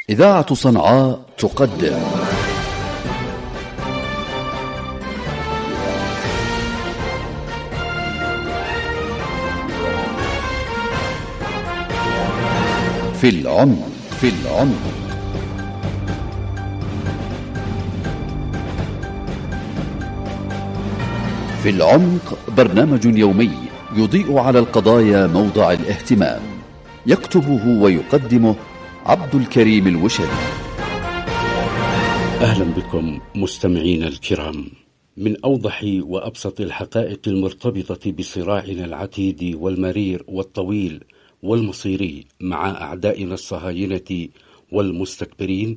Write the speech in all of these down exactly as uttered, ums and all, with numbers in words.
إذاعة صنعاء تقدم في العمق في العمق في العمق برنامج يومي يضيء على القضايا موضع الاهتمام، يكتبه ويقدمه عبد الكريم الوشري. أهلا بكم مستمعين الكرام. من أوضح وأبسط الحقائق المرتبطة بصراعنا العتيد والمرير والطويل والمصيري مع أعدائنا الصهاينة والمستكبرين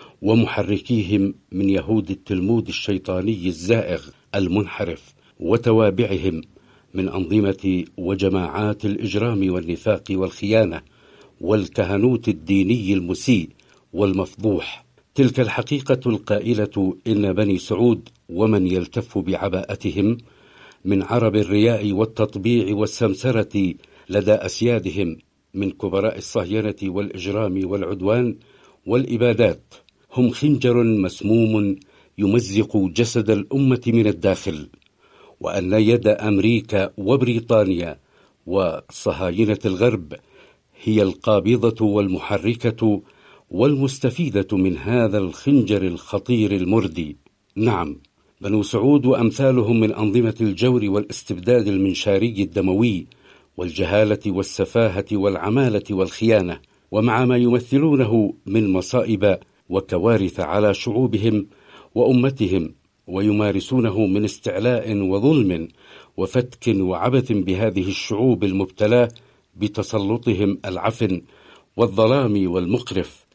ومحركيهم من يهود التلمود الشيطاني الزائغ المنحرف وتوابعهم من أنظمة وجماعات الإجرام والنفاق والخيانة والكهنوت الديني المسيء والمفضوح. تلك الحقيقة القائلة إن بني سعود ومن يلتف بعباءتهم من عرب الرياء والتطبيع والسمسرة لدى أسيادهم من كبراء الصهينة والإجرام والعدوان والإبادات هم خنجر مسموم يمزق جسد الأمة من الداخل، وأن يد أمريكا وبريطانيا وصهاينة الغرب هي القابضة والمحركة والمستفيدة من هذا الخنجر الخطير المردي. نعم، بنو سعود وأمثالهم من أنظمة الجور والاستبداد المنشاري الدموي والجهالة والسفاهة والعمالة والخيانة، ومع ما يمثلونه من مصائب وكوارث على شعوبهم وأمتهم ويمارسونه من استعلاء وظلم وفتك وعبث بهذه الشعوب المبتلاة بتسلطهم العفن والظلام والمقرف،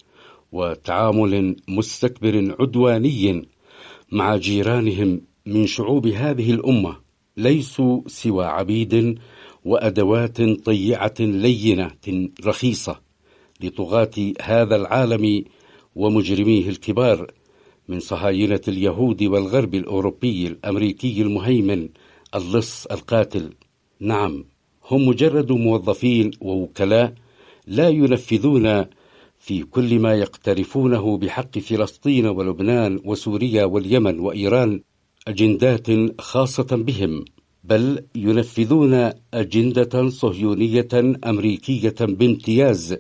وتعامل مستكبر عدواني مع جيرانهم من شعوب هذه الأمة ليسوا سوى عبيد وأدوات طيعة لينة رخيصة لطغاة هذا العالم ومجرميه الكبار من صهاينة اليهود والغرب الأوروبي الأمريكي المهيمن اللص القاتل. نعم، هم مجرد موظفين ووكلاء لا ينفذون في كل ما يقترفونه بحق فلسطين ولبنان وسوريا واليمن وإيران أجندات خاصة بهم، بل ينفذون أجندة صهيونية أمريكية بامتياز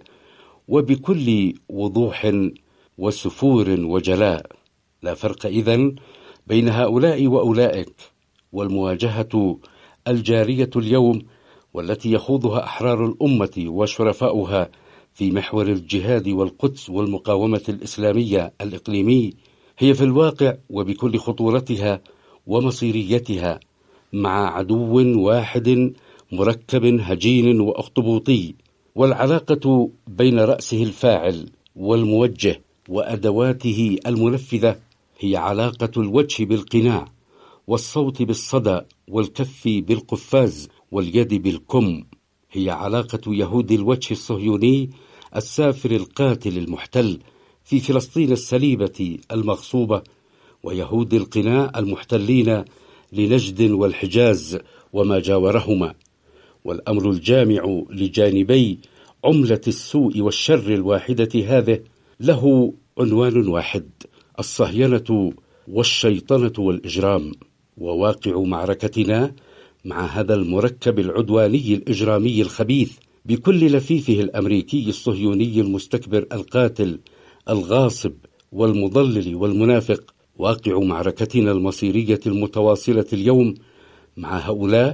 وبكل وضوح وسفور وجلاء. لا فرق إذن بين هؤلاء وأولئك، والمواجهة الجارية اليوم والتي يخوضها أحرار الأمة وشرفاؤها في محور الجهاد والقدس والمقاومة الإسلامية الإقليمي هي في الواقع وبكل خطورتها ومصيريتها مع عدو واحد مركب هجين وأخطبوطي، والعلاقة بين رأسه الفاعل والموجه وأدواته المنفذة هي علاقة الوجه بالقناع والصوت بالصدى والكف بالقفاز واليد بالكم. هي علاقة يهود الوجه الصهيوني السافر القاتل المحتل في فلسطين السليبة المغصوبة، ويهود القناع المحتلين لنجد والحجاز وما جاورهما. والأمر الجامع لجانبي عملة السوء والشر الواحدة هذه له عنوان واحد: الصهينة والشيطنة والإجرام. وواقع معركتنا مع هذا المركب العدواني الإجرامي الخبيث بكل لفيفه الأمريكي الصهيوني المستكبر القاتل الغاصب والمضلل والمنافق، واقع معركتنا المصيرية المتواصلة اليوم مع هؤلاء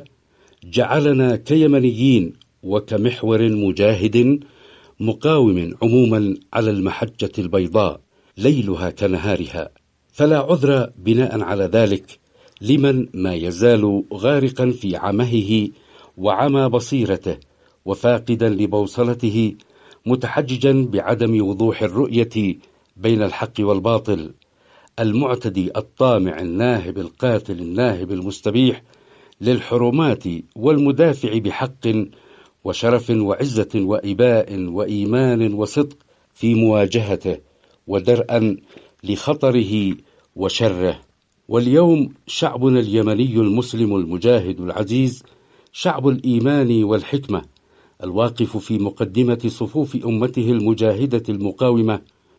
جعلنا كيمنيين وكمحور مجاهد مقاوم عموما على المحجة البيضاء ليلها كنهارها. فلا عذر بناء على ذلك لمن ما يزال غارقا في عمهه وعمى بصيرته وفاقدا لبوصلته، متحججا بعدم وضوح الرؤية بين الحق والباطل، المعتدي الطامع الناهب القاتل الناهب المستبيح للحرمات والمدافع بحق وشرف وعزة وإباء وإيمان وصدق في مواجهته ودرءا لخطره وشره. واليوم شعبنا اليمني المسلم المجاهد العزيز شعب الإيمان والحكمة الواقف في مقدمة صفوف أمته المجاهدة المقاومة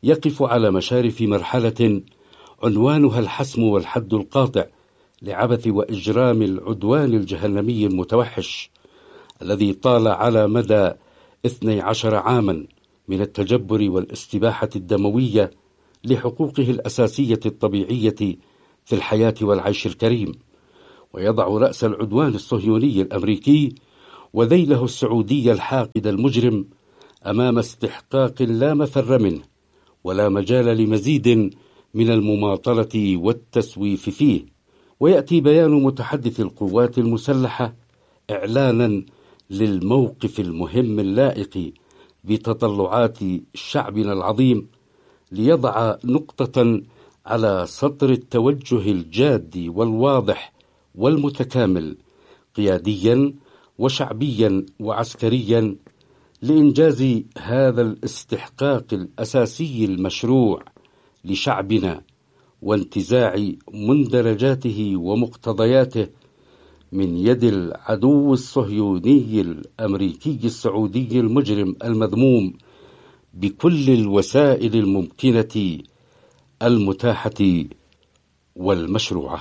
يقف على مشارف مرحلة عنوانها الحسم والحد القاطع لعبث وإجرام العدوان الجهنمي المتوحش الذي طال على مدى اثني عشر عاما من التجبر والاستباحة الدموية لحقوقه الأساسية الطبيعية في الحياة والعيش الكريم، ويضع رأس العدوان الصهيوني الأمريكي وذيله السعودي الحاقد المجرم أمام استحقاق لا مفر منه ولا مجال لمزيد من المماطلة والتسويف فيه. ويأتي بيان متحدث القوات المسلحة إعلانا للموقف المهم اللائق بتطلعات شعبنا العظيم، ليضع نقطة على سطر التوجه الجاد والواضح والمتكامل قياديا وشعبيا وعسكريا لإنجاز هذا الاستحقاق الأساسي المشروع لشعبنا وانتزاع مندرجاته ومقتضياته من يد العدو الصهيوني الأمريكي السعودي المجرم المذموم بكل الوسائل الممكنة المتاحة والمشروعة.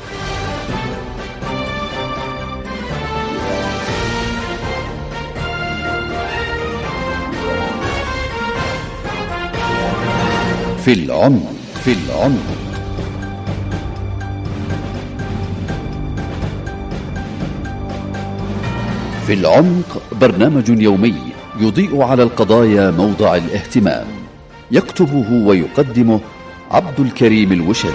في العمق في العمق في العمق برنامج يومي يضيء على القضايا موضع الاهتمام، يكتبه ويقدمه عبد الكريم الوشري.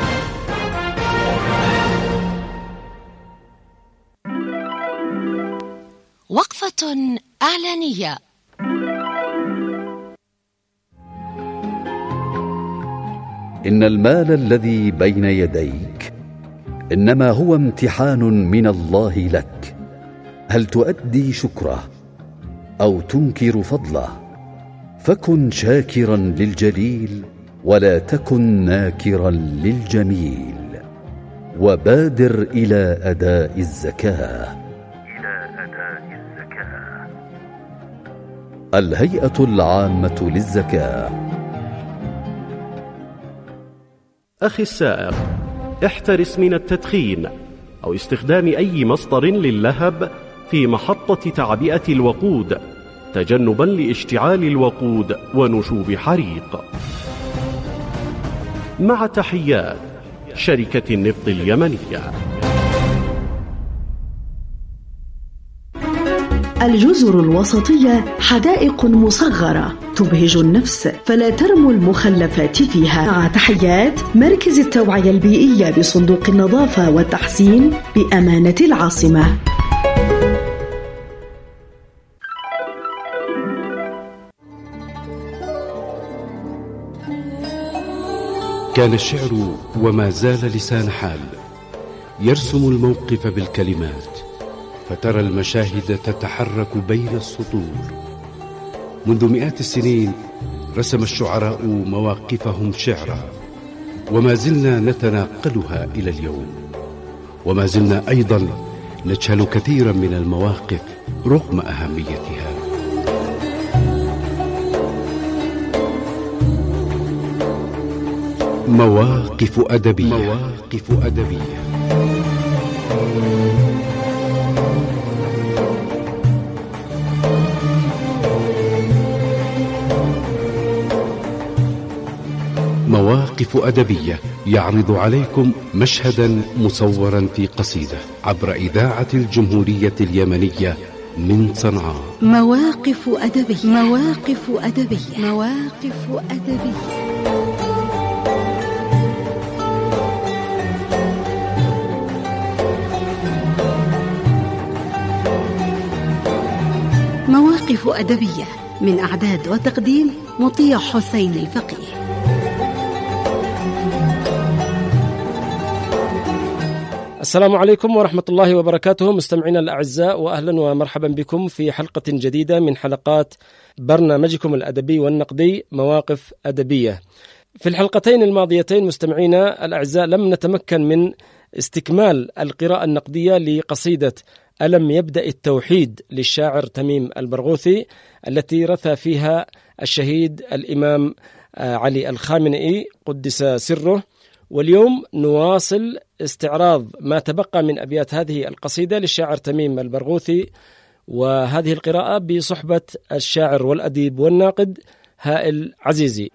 وقفة إعلانية. إن المال الذي بين يديك إنما هو امتحان من الله لك، هل تؤدي شكره أو تنكر فضله؟ فكن شاكرا للجليل ولا تكن ناكرا للجميل، وبادر إلى أداء الزكاة. إلى أداء الزكاة. الهيئة العامة للزكاة. أخي السائق، احترس من التدخين أو استخدام أي مصدر للهب في محطة تعبئة الوقود تجنبا لاشتعال الوقود ونشوب حريق. مع تحيات شركة النفط اليمنية. الجزر الوسطية حدائق مصغرة تبهج النفس، فلا ترموا المخلفات فيها. مع تحيات مركز التوعية البيئية بصندوق النظافة والتحسين بأمانة العاصمة. كان الشعر وما زال لسان حال يرسم الموقف بالكلمات، فترى المشاهد تتحرك بين السطور. منذ مئات السنين رسم الشعراء مواقفهم شعرا، وما زلنا نتناقلها إلى اليوم، وما زلنا أيضا نجهل كثيرا من المواقف رغم أهميتها. مواقف أدبية. مواقف أدبية. مواقف أدبية يعرض عليكم مشهدا مصورا في قصيدة عبر إذاعة الجمهورية اليمنية من صنعاء. مواقف أدبية. مواقف أدبية. مواقف أدبية. مواقف أدبية من إعداد وتقديم مطيع حسين الفقيه. السلام عليكم ورحمة الله وبركاته، مستمعينا الأعزاء، وأهلا ومرحبا بكم في حلقة جديدة من حلقات برنامجكم الأدبي والنقدي مواقف أدبية. في الحلقتين الماضيتين مستمعينا الأعزاء لم نتمكن من استكمال القراءة النقدية لقصيدة ألم يبدأ التوحيد للشاعر تميم البرغوثي، التي رثى فيها الشهيد الإمام علي الخامنئي قدس سره. واليوم نواصل استعراض ما تبقى من أبيات هذه القصيدة للشاعر تميم البرغوثي، وهذه القراءة بصحبة الشاعر والأديب والناقد هائل عزيزي.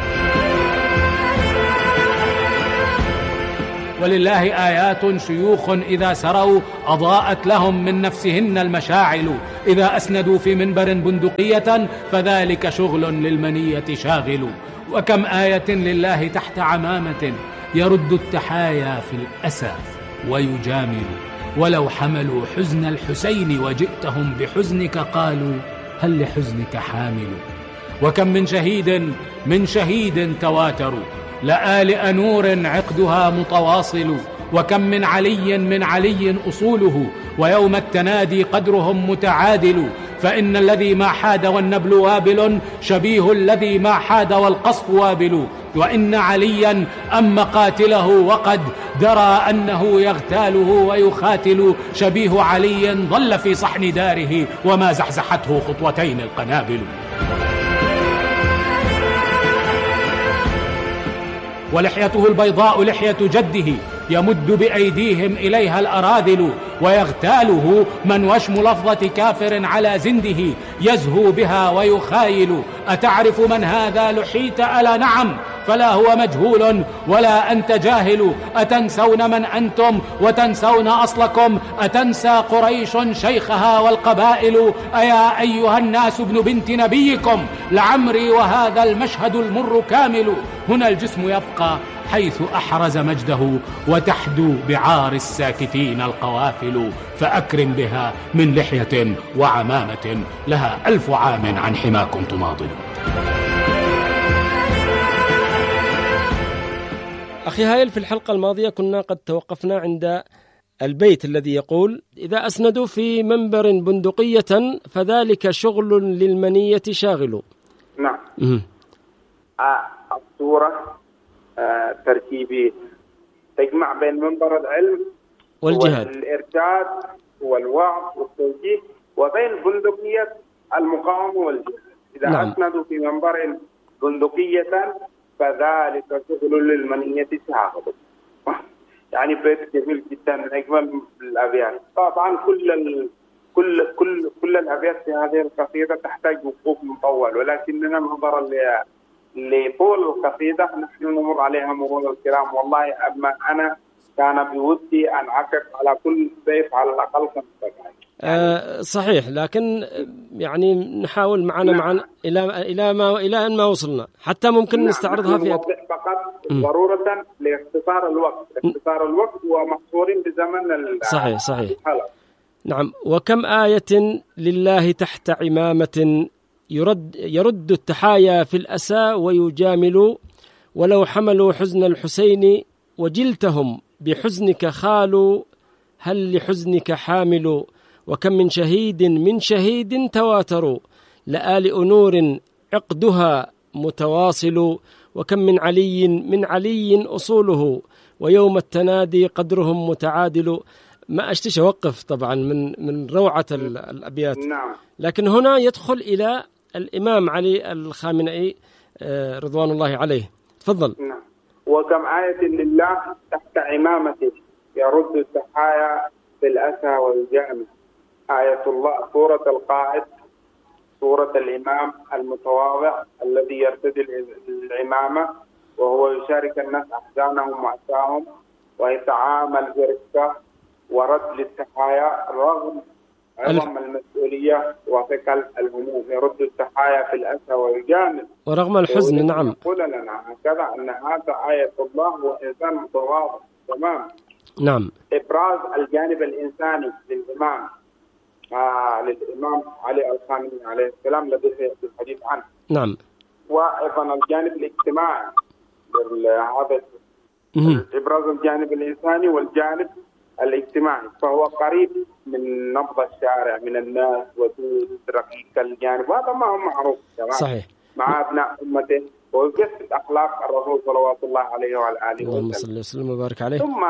ولله آيات شيوخ إذا سروا أضاءت لهم من نفسهن المشاعل، إذا أسندوا في منبر بندقية فذلك شغل للمنية شاغل. وكم آية لله تحت عمامة يرد التحايا في الأسى ويجامل، ولو حملوا حزن الحسين وجئتهم بحزنك قالوا هل لحزنك حامل. وكم من شهيد من شهيد تواتروا لآلئ نور عقدها متواصل، وكم من علي من علي أصوله ويوم التنادي قدرهم متعادل. فإن الذي ما حاد والنبل وابل شبيه الذي ما حاد والقصف وابل. وإن عليا أما قاتله وقد درى أنه يغتاله ويخاتل، شبيه علي ظل في صحن داره وما زحزحته خطوتين القنابل. ولحيته البيضاء لحية جده يمد بأيديهم إليها الأراذل، ويغتاله من وشم لفظة كافر على زنده يزهو بها ويخايل. أتعرف من هذا لحيت ألا نعم، فلا هو مجهول ولا أنت جاهل. أتنسون من أنتم وتنسون أصلكم، أتنسى قريش شيخها والقبائل. أيا أيها الناس ابن بنت نبيكم لعمري وهذا المشهد المر كامل. هنا الجسم يبقى حيث أحرز مجده، وتحدو بعار الساكتين القوافل. فأكرم بها من لحية وعمامة لها ألف عام عن حماكم تماضل. أخي هايل، في الحلقة الماضية كنا قد توقفنا عند البيت الذي يقول إذا أسندوا في منبر بندقية فذلك شغل للمنية شاغل. نعم. آه الصورة آه تركيبي تجمع بين منبر العلم والجهاد والإرشاد والوعظ والتوجيه، وبين بندقية المقاومة والجهاد. إذا نعم. أسندوا في منبر بندقية فذلك شغل للمنية شاغل. يعني بيت جميل جدا من أجمل الأبيات. طبعا كل ال... كل كل كل الأبيات في هذه القصيدة تحتاج وقوف مطول، ولكننا نظرا لطول القصيدة نحن نمر عليها مرور الكرام. والله أما أنا كان بودي أن أعكف على كل بيت على الأقل خمس دقائق. آه صحيح، لكن يعني نحاول معنا نعم. معنا إلى إلى ما إلى أن ما وصلنا حتى ممكن نعم. نستعرضها في أكثر. فقط ضرورة لاختصار الوقت، اختصار الوقت ومحصورين بزمن صحيح صحيح الحلقة. نعم. وكم آية لله تحت عمامة يرد يرد التحايا في الأسى ويجامل، ولو حملوا حزن الحسين وجلتهم بحزنك خالوا هل لحزنك حامل. وكم من شهيد من شهيد تواتروا لآلئ نور عقدها متواصل، وكم من علي من علي أصوله ويوم التنادي قدرهم متعادل. ما أشتش أوقف طبعا من من روعة الأبيات. نعم. لكن هنا يدخل إلى الإمام علي الخامنئي رضوان الله عليه. تفضل. نعم. وكم آية لله تحت عمامته يرد التحايا في الأسى والجأم. آية الله سورة القائد، سورة الإمام المتواضع الذي يرتدي العمامة وهو يشارك الناس أحزانهم وأساهم ويتعامل برفقة ورد للتحايا رغم عظم المسؤولية وثقل الهموم. يرد التحايا في الأسى والجامل ورغم الحزن. نعم. يقول لنا هكذا أن هذا آية الله وإنسان متواضع تمام. نعم. إبراز الجانب الإنساني للإمام آه للإمام علي الخامنئي عليه السلام الذي سيأتي الحديث عنه. نعم. وأيضا الجانب الاجتماعي هذا إبراز الجانب الإنساني والجانب الاجتماعي، فهو قريب من نبض الشارع من الناس ودود رقيق الجانب، وهذا ما هو معروف صحيح مع أبناء أمته، ويجسد أخلاق الرسول صلوات الله عليه وعلى آله وسلم. اللهم صل وسلم وبارك عليه. ثم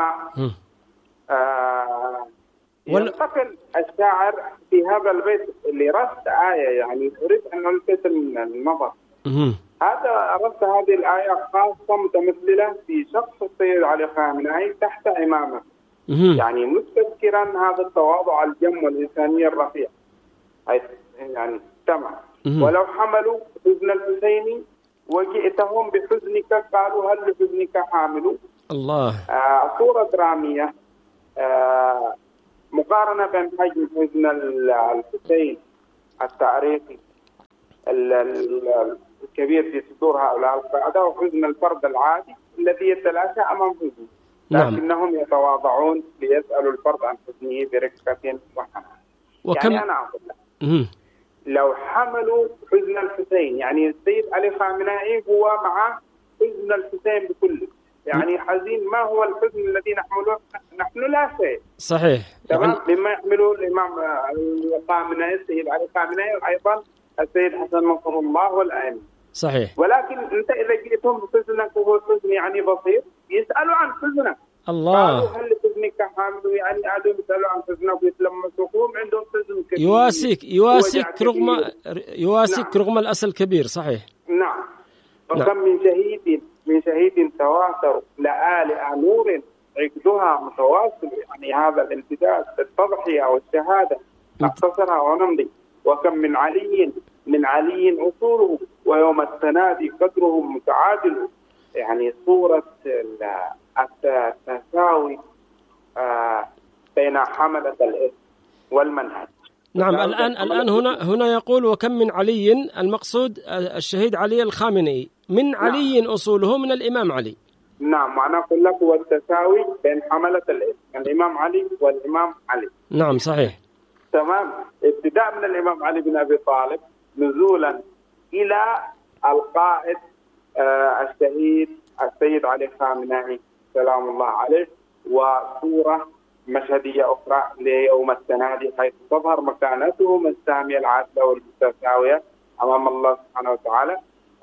آه ينتقل الشاعر في هذا البيت لرصد آية، يعني أريد أن ألفت النظر. هذا أردت هذه الآية خاصة متمثلة في شخص السيد علي خامنئي تحت إمامه، يعني مستذكرا هذا التواضع الجم والإنسانية الرفيع، يعني تمام. ولو حملوا حزن الحسين وجئتهم بحزنك قالوا هل لحزنك حامل. الله. آه صورة درامية، آه مقارنة بين حجم حزن الحسين التاريخي الكبير في صدور هؤلاء القادة وحزن الفرد العادي الذي يتلاشى أمام حزنه، لكنهم يتواضعون ليسألوا الفرد عن حزنه برقة وحنان. وكم يعني أنا أقول لك لو حملوا حزن الحسين، يعني السيد علي خامنئي هو مع حزن الحسين بكله، يعني حزين. ما هو الحزن الذي نحمله؟ نحن لا شيء. صحيح. تمام. مما يحمله الإمام الخامنئي السيد علي خامنئي وأيضا السيد حسن نصر الله والآن. صحيح. ولكن أنت إذا جئتهم بحزنك وهو حزن يعني بسيط يسألوا عن حزنك. الله. قالوا هل حزنك حامل، يعني قالوا يسألوا عن حزنك ويتلمسوهم عندهم حزن كبير. يواسيك يواسيك رغم يواسيك نعم. رغم الأسى الكبير. صحيح. نعم. وكم من شهيد من شهيد تواتر لآلئ نور عقدها متواصل، يعني هذا الامتداد التضحية والشهادة نختصرها ونمضي. وكم من علي من علي أصوله ويوم التنادي قدره متعادل، يعني صورة التساوي بين حملة الاسم والمنهج. نعم. الآن الآن هنا هنا يقول وكم من علي، المقصود الشهيد علي الخامنئي، من علي نعم. أصوله من الإمام علي. نعم. معنى أقول لك هو التساوي بين حملة الاسم الإمام علي والإمام علي. نعم. صحيح. تمام. ابتداء من الإمام علي بن أبي طالب نزولا إلى القائد آه الشهيد السيد علي خامنئي سلام الله عليه، وصورة مشهدية أخرى ليوم التنادي حيث تظهر مكانتهم السامية العادلة والمتساوية أمام الله سبحانه وتعالى.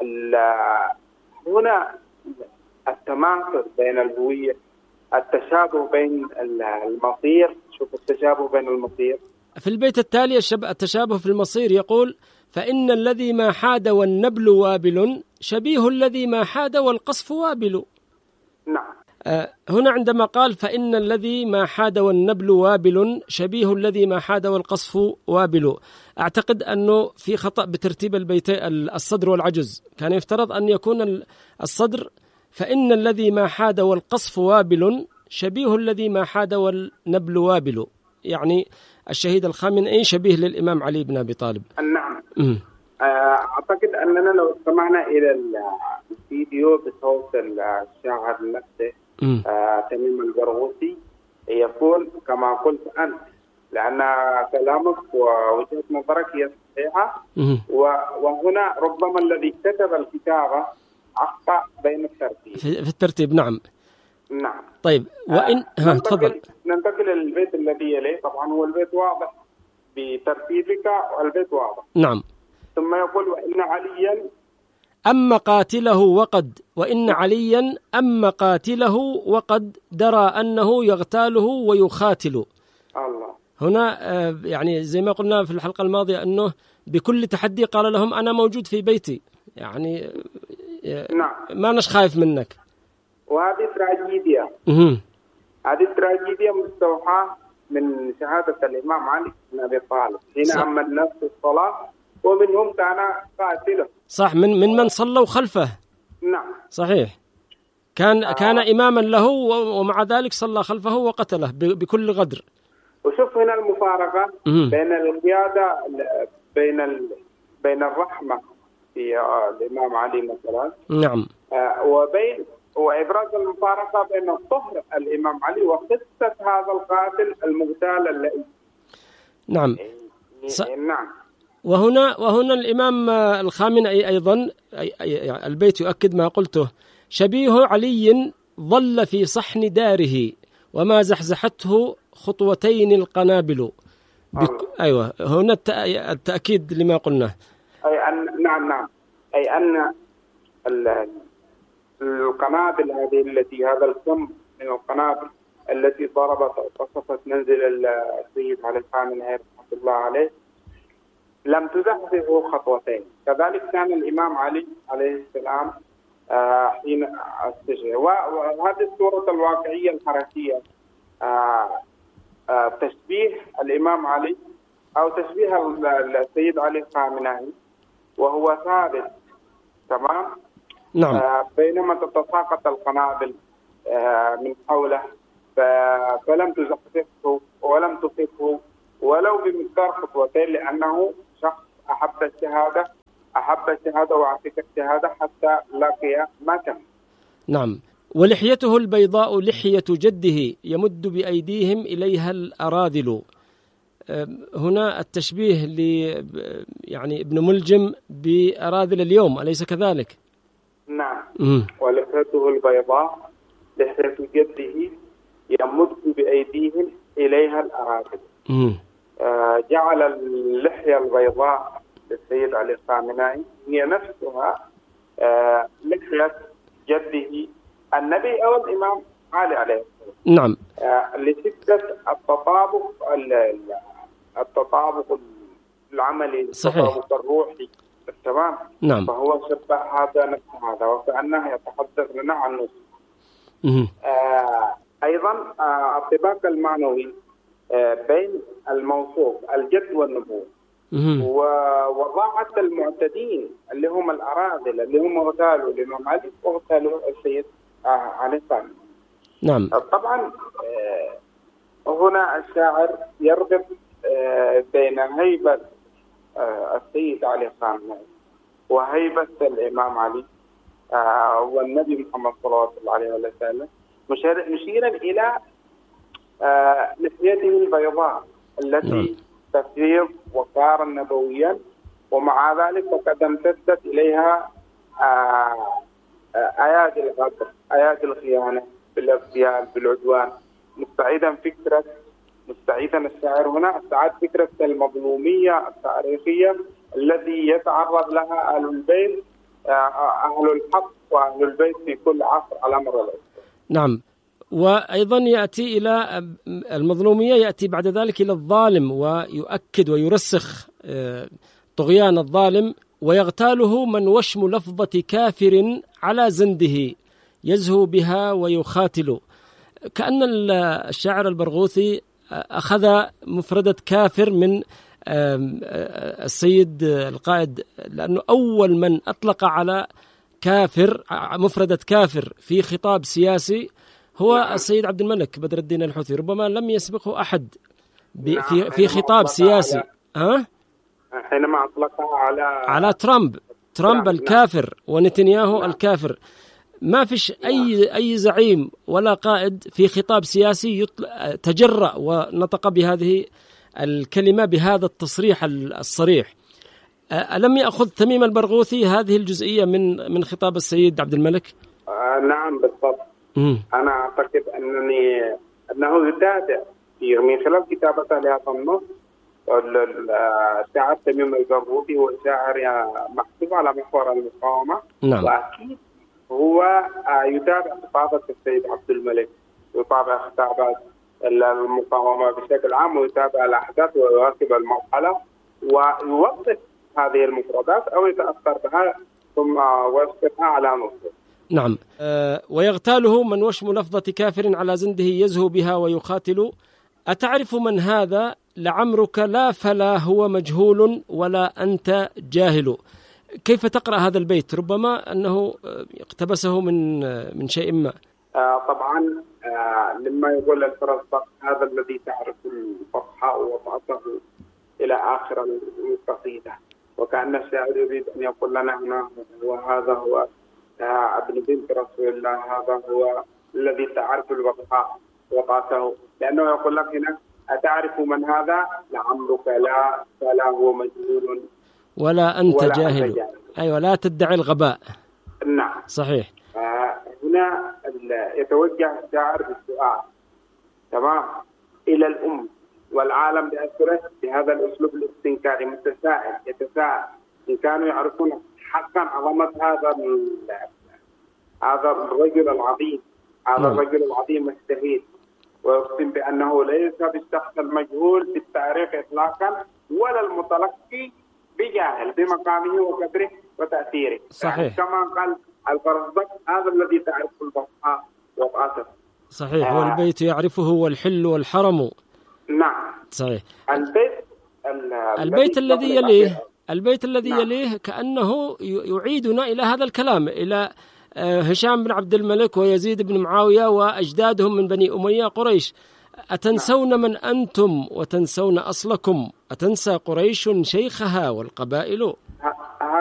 هنا التماثل بين الهوية، التشابه بين المصير. شوف التشابه بين المصير في البيت التالي، التشابه في المصير يقول فإن الذي ما حاد والنبل وابل شبيه الذي ما حاد والقصف وابل. نعم. آه هنا عندما قال فإن الذي ما حاد والنبل وابل شبيه الذي ما حاد والقصف وابل، أعتقد أنه في خطأ بترتيب البيتين الصدر والعجز. كان يفترض أن يكون الصدر فإن الذي ما حاد والقصف وابل شبيه الذي ما حاد والنبل وابل، يعني الشهيد الخامنئي شبيه للإمام علي بن أبي طالب. نعم. أعتقد أننا لو استمعنا إلى الفيديو بصوت الشاعر نفسه آه، تميم البرغوثي يقول كما قلت أنت، لأن كلامك ووجهة نظرك هي صحيحة، وهنا ربما الذي كتب الكتابة أخطأ بين الترتيب في الترتيب. نعم. نعم. طيب وإن آه ها تفضل. ننتقل للبيت الذي يليه. طبعا هو البيت واضح بترتيبك والبيت واضح. نعم. ثم يقول وإن عليا أما قاتله وقد وإن عليا أما قاتله وقد درى أنه يغتاله ويخاتل. الله. هنا يعني زي ما قلنا في الحلقة الماضية أنه بكل تحدي قال لهم أنا موجود في بيتي، يعني نعم. ما نش خايف منك. وهذه تراجيديا. هذه تراجيديا مستوحاة من شهادة الإمام علي بن أبي طالب حين أما الناس الصلاة ومنهم كان قاتله. صح. من من من صلوا خلفه. نعم. صحيح. كان آه. كان إماما له ومع ذلك صلى خلفه وقتله بكل غدر. وشوف هنا المفارقة مم. بين القيادة بين ال... بين الرحمة في الإمام علي مثلا. نعم. آه وبين وإبراز المفارقة بين الطهر الإمام علي وقصة هذا القاتل المغتال اللئيم. نعم. ص... نعم. وهنا وهنا الإمام الخامنئي أيضا البيت يؤكد ما قلته، شبيه علي ظل في صحن داره وما زحزحته خطوتين القنابل. بك... أيوة هنا التأكيد لما قلنا. أي أن نعم نعم أي أن القنابل هذه التي هذا الكم من القنابل التي ضربت وقصفت منزل السيد علي الخامنئي رحمة الله عليه لم تزحزحه خطوتين، كذلك كان الإمام علي عليه السلام حين استشهد. وهذه الصورة الواقعية الحركية تشبيه الإمام علي أو تشبيه السيد علي الخامنئي وهو ثابت تمام. نعم. بينما تتساقط القنابل من حوله فلم تزقزقه ولم تصفه ولو بمقدار خطوتين، لأنه شخص أحب الشهادة أحب الشهادة وعشق الشهادة حتى لقي ما كان. نعم. ولحيته البيضاء لحية جده يمد بأيديهم إليها الأراذل. هنا التشبيه ل يعني ابن ملجم بأراذل اليوم، أليس كذلك؟ نعم. م. ولحيته البيضاء لحية جده يمد بأيديهم إليها الأراذل. آه جعل اللحية البيضاء للسيد علي الخامنئي هي نفسها آه لحية جده النبي أو الإمام علي عليه السلام. نعم. آه لشدة التطابق التطابق العملي، التطابق الروحي تمام. نعم. فهو شبه هذا نفس هذا وكأنه يتحدث لنا عن نفسه. آه أيضا آه الطباق المعنوي آه بين الموصوف الجد والنبوة وضاعة المعتدين اللي هم الأراذل اللي هم اغتالوا الإمام علي واغتالوا السيد آه علي الخامنئي. نعم. طبعا آه هنا الشاعر يربط آه بين هيبة آه السيد علي الخامنئي وهيبة الإمام علي آه والنبي محمد صلى الله عليه وسلم، مشيرا إلى آه لحيته البيضاء التي تفيض وقارا نبويا، ومع ذلك فقد امتدت إليها آه آه أيادي الغدر، أيادي الخيانة بالاغتيال بالعدوان، مستعيدا فكرة مستعيدا الشاعر هنا استعاد فكرة المظلومية التاريخية الذي يتعرض لها أهل البيت أهل الحق وأهل البيت في كل عصر على مر العصور. نعم. وأيضا يأتي إلى المظلومية، يأتي بعد ذلك إلى الظالم ويؤكد ويرسخ طغيان الظالم، ويغتاله من وشم لفظة كافر على زنده يزهو بها ويخاتل. كأن الشاعر البرغوثي أخذ مفردة كافر من السيد القائد، لأنه أول من أطلق على كافر مفردة كافر في خطاب سياسي هو السيد عبد الملك بدر الدين الحوثي، ربما لم يسبقه أحد في في خطاب سياسي. ها؟ حينما أطلقها على على ترامب ترامب الكافر ونتنياهو الكافر. ما فيش أي أي زعيم ولا قائد في خطاب سياسي تجرأ ونطق بهذه الكلمة بهذا التصريح الصريح. ألم يأخذ تميم البرغوثي هذه الجزئية من من خطاب السيد عبد الملك؟ آه نعم بالضبط. أنا أعتقد أنني أنه يتابع من خلال كتابته لهذا النص. الشاعر تميم البرغوثي هو شاعر محسوب على محور المقاومة. نعم. وأكيد هو يتابع خطابة السيد عبد الملك، يتابع خطابات المقاومة بشكل عام، ويتابع الأحداث ويواكب المرحلة ويوظف هذه المفردات أو يتأثر بها ثم ويسقطها على نصه. نعم. أه ويغتاله من وشم لفظة كافر على زنده يزهو بها ويخاتل. أتعرف من هذا؟ لعمرك لا فلا هو مجهول ولا أنت جاهل. كيف تقرأ هذا البيت؟ ربما أنه اقتبسه من من شيء ما. آه طبعا آه لما يقول الفرزدق هذا الذي تعرف الفصحاء وضعته إلى آخر القصيدة، وكأن الشاعر يريد أن يقول لنا هنا وهذا هو آه ابن بنت رسول الله، هذا هو الذي تعرف الفصحاء وضعته، لأنه يقول لك هنا أتعرف من هذا؟ لعمرك لا فلا هو مجهول ولا أنت ولا جاهل. أنت جاهل. أيوة لا تدعي الغباء. نعم صحيح. آه هنا يتوجه الشاعر بالسؤال تمام إلى الأم والعالم بأسره بهذا الأسلوب الاستنكاري، متسائل يتساءل إن كانوا يعرفون حقا عظمة هذا هذا الرجل العظيم، هذا نعم. الرجل العظيم الشهيد، ويقسم بأنه ليس بالشخص المجهول في التاريخ إطلاقا ولا المتلقي بجاهل بمقامه وقدره وتأثيره. صحيح. يعني كما قال الفرزدق هذا الذي تعرفه البطحاء والآسف. صحيح. آه. والبيت يعرفه والحل والحرم. نعم. صحيح. البيت البيت الذي يليه البيت الذي نعم. يليه كأنه يعيدنا إلى هذا الكلام، إلى هشام بن عبد الملك ويزيد بن معاوية وأجدادهم من بني أمية قريش. أتنسون من أنتم وتنسون أصلكم، أتنسى قريش شيخها والقبائل.